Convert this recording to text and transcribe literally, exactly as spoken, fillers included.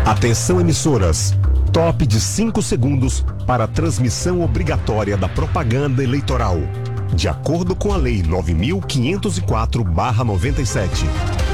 Atenção, emissoras. Top de cinco segundos para a transmissão obrigatória da propaganda eleitoral. De acordo com a Lei nove mil quinhentos e quatro barra noventa e sete.